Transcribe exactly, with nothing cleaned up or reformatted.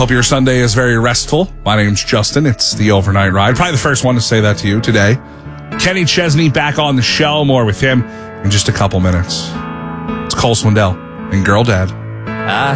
Hope your Sunday is very restful. My name's Justin. It's the Overnight Ride. Probably the first one to say that to you today. Kenny Chesney back on the show. More with him in just a couple minutes. It's Cole Swindell and Girl Dad. I